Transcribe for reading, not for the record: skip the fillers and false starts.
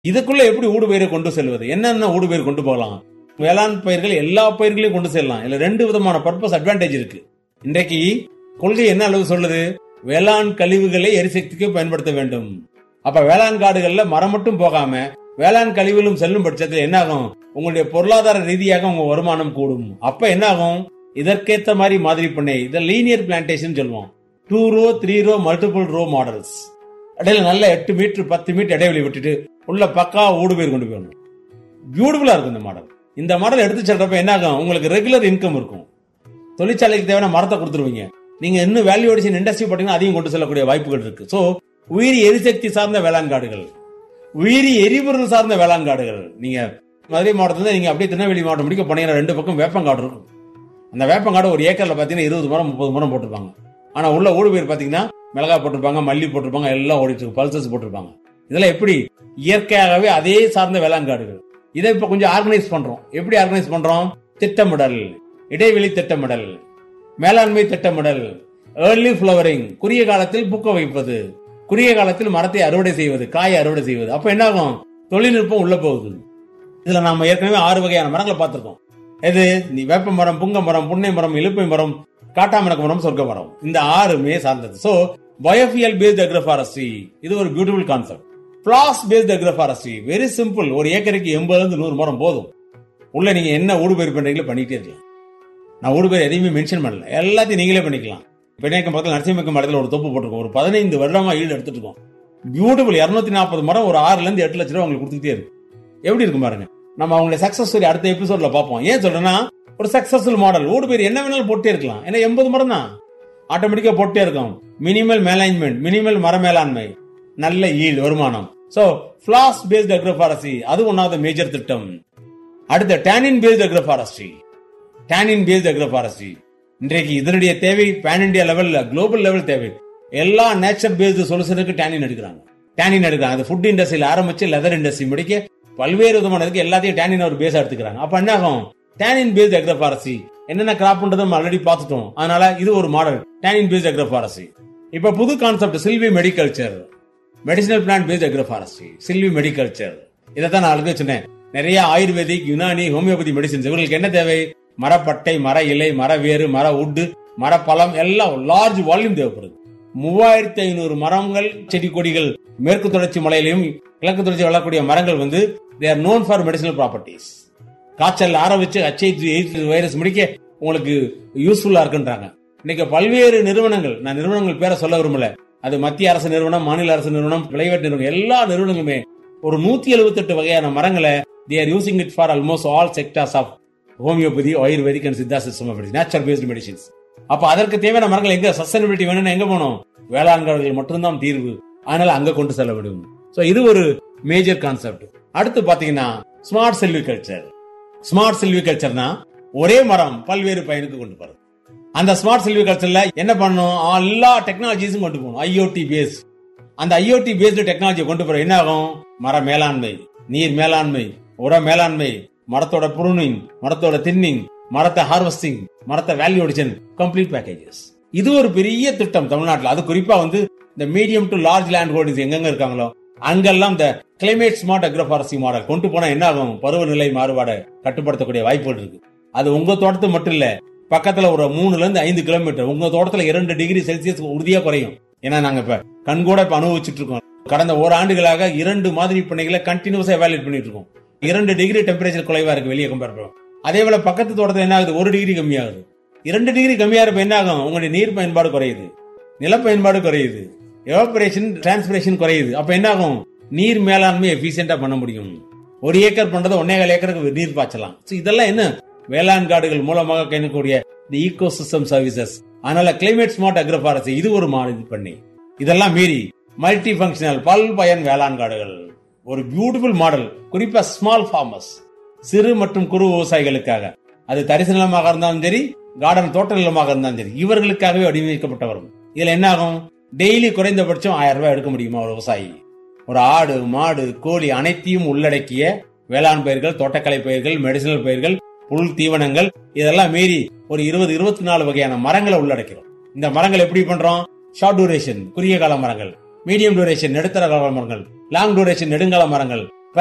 இதுக்குள்ள எப்படி ஊடுபயிரை கொண்டு செல்வது, என்னென்ன ஊடுபயிர் கொண்டு போகலாம்? வேளாண் பயிர்கள் எல்லா பயிர்களையும் கொண்டு செல்லலாம். இதுல 2 விதமான பர்பஸ் அட்வான்டேஜ் இருக்கு. இன்றைக்கு கொள்கை என்ன அளவு சொல்லுது? வேளாண் கழிவுகளை எரிசக்திக்கு பயன்படுத்த வேண்டும். அப்ப வேளாண் காடுகள்ல மரம் மட்டும் போகாம வேளாண் கழிவுகளும் செல்லும் பட்சத்தில் என்ன ஆகும்? உங்களுடைய பொருளாதார ரீதியாக உங்க வருமானம் கூடும். அப்ப என்ன ஆகும்? இதற்கேற்ற மாதிரி பண்ணை, இதை லீனியர் பிளான்டேஷன் சொல்லுவோம். 2 row 3 row multiple row models. இடையில நல்ல 8 மீட்டர் 10 மீட்டர் இடைவெளி விட்டுட்டு உள்ள பக்கா ஊடுபயிர் கொண்டு போகணும். பியூட்டிஃபுல்லா இருக்கும் இந்த மாடல். இந்த மாடல் எடுத்து செல்றப்ப என்ன ஆகும்? உங்களுக்கு ரெகுலர் இன்கம் இருக்கும். தொழிற்சாலைக்கு தேவையான மரத்தை கொடுத்துருவீங்க. நீங்க இன்னும் வேல்யூ அடிஷன் இண்டஸ்ட்ரி பாத்தீங்கன்னா அதையும் கொண்டு செல்லக்கூடிய வாய்ப்புகள் இருக்கு. சோ உயிரி எரிசக்தி சார்ந்த வேளாண் காடுகள், உயிரி எரிபொருள் சார்ந்த வேளாண் காடுகள். நீங்க மதுரை மாவட்டத்துல நீங்க அப்படியே திருநெல்வேலி மாவட்டம் முடிக்க போனீங்கன்னா 2 பக்கம் வேப்பங்காடு இருக்கும். அந்த வேப்பங்காடு ஒரு ஏக்கர்ல பாத்தீங்கன்னா 20 மரம் 30 மரம் போட்டிருப்பாங்க. ஆனா உள்ள ஊடுபயிர் பாத்தீங்கன்னா மிளகாய் போட்டிருப்பாங்க, மல்லி போட்டிருப்பாங்க, எல்லாம் ஓடிட்டு இருக்கு, பல்சஸ் போட்டிருப்பாங்க. இதெல்லாம் எப்படி? இயற்கையாகவே அதே சார்ந்த வேளாண் காடுகள். இதை இப்ப கொஞ்சம் ஆர்கனைஸ் பண்றோம். எப்படி ஆர்கனைஸ் பண்றோம்? திட்டமிடல், இடைவெளி திட்டமிடல், மேலாண்மை திட்டமிடல், ஏர்லி ஃபிளவரிங், குறுகிய காலத்தில் பூக்க வைப்பது, குறுகிய காலத்தில் மரத்தை அறுவடை செய்வது, காயை அறுவடை செய்வது. அப்ப என்ன ஆகும்? தொழில்நுட்பம் உள்ள போகுது. இதுல நாம ஏற்கனவே 6 வகையான மரங்களை பார்த்திருக்கோம். எது? நீ வேப்ப மரம், புங்க மரம், புன்னை மரம், இலுப்பை மரம், காட்டாமணக்கு மரம், சொர்க்க மரம். இந்த 6மே சார்ந்தது. சோ பயோஃபியல் பேஸ்ட் அக்ரோஃபாரஸ்ட்ரி இது ஒரு பியூட்டிஃபுல் கான்செப்ட். பிளாஸ் பேஸ்ட் அக்ரோஃபாரஸ்ட்ரி வெரி சிம்பிள். ஒரு ஏக்கருக்கு 80-100 மரம் போதும். உள்ள நீங்க என்ன ஊடுபயிர் பண்றீங்களோ பண்ணிட்டே இருக்கலாம். நான் ஊடுபயிர் எதையுமே மென்ஷன் பண்ணல, எல்லாத்தையும் நீங்களே பண்ணிக்கலாம். பெண்ணேக்கம் பக்கத்தில் நரசிம்மக்கம் மரத்தில் ஒரு தொப்பு போட்டிருக்கோம். ஒரு 15 வருடமா ஈடு எடுத்துட்டு இருக்கோம். பியூட்டிஃபுல் 240 மரம் ஒரு 6-8 லட்சம் ரூபாய் உங்களுக்கு கொடுத்துட்டே இருக்கு. எப்படி இருக்கும் பாருங்க. நம்ம அவங்களுடைய சக்சஸ் ஸ்டோரி அடுத்த எபிசோட்ல பார்ப்போம். ஏன் சொல்றேன்னா ஒரு சக்சஸ்ஃபுல் மாடல் ஊடுபயிர் என்ன வேணாலும் போட்டே இருக்கலாம். ஏன்னா 80 மரம் தான் ஆட்டோமேட்டிக்கா போட்டே இருக்கும். மினிமல் மேனேஜ்மெண்ட், மினிமல் மர மேலாண்மை, நல்ல ஈல்ட் வருமானம். சோ பிளாஸ் பேஸ்ட் அக்ரோஃபாரஸ்ட்ரி அது ஒன்னாவது மேஜர் திட்டம். அடுத்த tannin paste agroforestry. Tannin paste agroforestry இன்றைக்கு இதனுடைய தேவை பேன் இந்தியா லெவல்ல, குளோபல் லெவல் தேவை. எல்லா நேச்சர் பேஸ்ட் சொல்யூஷனுக்கு டானின் எடுக்கிறாங்க. அது ஃபுட் இண்டஸ்ட்ரியில ஆரம்பிச்சு லெதர் இண்டஸ்ட்ரி முடிக்க பல்வேறு விதமானதுக்கு எல்லாத்தையும் டானின் ஒரு பேஸா எடுத்துக்கிறாங்க. அப்ப என்ன ஆகும்? டானின் பேஸ்ட் அக்ரோஃபாரஸ்ட்ரி என்னென்ன கிராப் பண்றது நம்ம ஆல்ரெடி பார்த்துட்டோம். அதனால இது ஒரு மாடல் டானின் பேஸ்ட் அக்ரோஃபாரஸ்ட்ரி. இப்ப புது concept silvi மெடிகல்ச்சர், medicinal plant based agroforestry, silvi மெடிகல்ச்சர். இதைத்தான் நான் ஆல்ரெடி சொன்னேன். நிறைய ஆயுர்வேதிக், யுனானி, ஹோமியோபதி மெடிசின்ஸ். இவங்களுக்கு என்ன தேவை? மரப்பட்டை, மர இலை, மர வேறு, மர உட்டு, மர பழம் எல்லாம் லார்ஜ் வால்யூம் தேவைப்படுது. 3500 மரங்கள், செடி கொடிகள் மேற்கு தொடர்ச்சி மலையிலும் கிழக்கு தொடர்ச்சி வளரக்கூடிய மரங்கள் they are known for medicinal properties. காய்ச்சல் ஆரம்பிச்சு HIV வைரஸ் முடிக்க உங்களுக்கு யூஸ்ஃபுல்லா இருக்குன்றாங்க. இன்னைக்கு பல்வேறு நிறுவனங்கள், நான் நிறுவனங்கள் பேரை சொல்ல விரும்பல, அது மத்திய அரசு நிறுவனம், மாநில அரசு நிறுவனம், பிரைவேட் நிறுவனம், எல்லா நிறுவனங்களுமே ஒரு 178 வகையான மரங்களை they are using it for almost all sectors of homeopathy, ayurvedic and Siddha system of medicine, natural paste medicines. அப்ப அதற்கு தேவையான மரங்கள் எங்க? சஸ்டைனபிலிட்டி வேணும்னா எங்க போகணும்? வேளாண் காடுகள் மட்டும்தான் தீர்வு. அதனால அங்க கொண்டு செல்ல முடியும். சோ இது ஒரு மேஜர் கான்செப்ட். அடுத்து பாத்தீங்கன்னா ஸ்மார்ட் சில்விகல்ச்சர். ஸ்மார்ட் சில்விகல்ச்சர்னா ஒரே மரம் பல்வேறு பயனுக்கு கொண்டு போறது. அந்த ஸ்மார்ட் சில்விகல்ச்சர்ல என்ன பண்ணணும்? எல்லா டெக்னாலஜிஸும் கொண்டு போகணும். IoT base. அந்த ஐஓடி பேஸ்டு டெக்னாலஜி கொண்டு போற என்ன ஆகும்? மர மேலாண்மை, நீர் மேலாண்மை, உர மேலாண்மை, மரத்தோட ப்ரூனிங், மரத்தோட தின்னிங், மரத்தை ஹார்வெஸ்டிங், மரத்தை வேல்யூ அடிஷன், கம்ப்ளீட் பேக்கேஜஸ். இது ஒரு பெரிய திட்டம் தமிழ்நாட்டில். அது குறிப்பா இந்த medium to large land holdings எங்கெங்க இருக்காங்களோ அங்கெல்லாம் இந்த கிளைமேட் ஸ்மார்ட் அக்ரோஃபாரஸ்ட்ரி மாடல் கொண்டு போனா என்ன ஆகும்? பருவநிலை மாறுபாடு கட்டுப்படுத்தக்கூடிய வாய்ப்புகள் இருக்கு. அது உங்க தோட்டத்து மட்டும் இல்ல, பக்கத்துல ஒரு 3-5 கிலோமீட்டர் உங்க தோட்டத்துல 2 டிகிரி செல்சியஸ் உறுதியா குறையும். ஏன்னா நாங்க இப்ப கண்கூட இப்ப அனுபவிச்சுட்டு இருக்கோம். கடந்த ஓராண்டுகளாக 2 மாதிரி பண்ணைகளை கண்டினியூஸா எவாலுவேட் பண்ணிட்டு இருக்கோம். 2 டிகிரி டெம்பரேச்சர் குறைவா இருக்கு வெளியே கம்பேர் பண்ணுவோம். அதே போல பக்கத்து தோட்டத்தில் என்ன ஆகுது? 1 டிகிரி கம்மியாகுது. 2 டிகிரி கம்மியாகிறப்ப என்ன ஆகும்? உங்களுடைய நீர் பயன்பாடு குறையுது, நில பயன்பாடு குறையுது, எவாபரேஷன் டிரான்ஸ்பிரேஷன் குறையுது. அப்ப என்ன ஆகும்? நீர் மேலாண்மை எஃபிஷியன்டா பண்ண முடியும். 1 ஏக்கர் பண்றது 1.25 ஏக்கருக்கு நீர் பாய்ச்சலாம். இதெல்லாம் என்ன? வேளாண் காடுகள் மூலமாக கிடைக்கக்கூடிய ஈகோ சிஸ்டம் சர்வீசஸ். அதனால கிளைமேட் ஸ்மார்ட் அக்ரோஃபாரஸ்ட்ரி இது ஒரு மாதிரி பண்ணி, இதெல்லாம் மீறி மல்டி பங்கஷனல் பல்பயன் வேளாண் காடுகள் ஒரு பியூட்டிஃபுல் மாடல். குறிப்பா ஸ்மால் ஃபார்மர்ஸ், சிறு மற்றும் குறு விவசாயிகளுக்காக, அது தரிசு நிலமாக இருந்தாலும் சரி, கார்டன் தோட்ட நிலமாக இருந்தாலும் சரி, இவர்களுக்காகவே வடிவமைக்கப்பட்ட வரும். இதுல என்ன ஆகும்? டெய்லி குறைந்தபட்சம் 1000 ரூபாய் எடுக்க முடியுமா ஒரு விவசாயி? ஒரு ஆடு, மாடு, கோழி அனைத்தையும் உள்ளடக்கிய வேளாண் பயிர்கள், தோட்டக்கலை பயிர்கள், மெடிசினல் பயிர்கள், புல் தீவனங்கள், இதெல்லாம் மீறி ஒரு 20-24 வகையான மரங்களை உள்ளடக்கிறோம். இந்த மரங்கள் எப்படி பண்றோம்? ஷார்ட் டியூரேஷன் குறுகிய கால மரங்கள், மீடியம் டியூரேஷன் நடுத்தர கால மரங்கள், லாங் டியூரேஷன் நெடுங்கால மரங்கள்,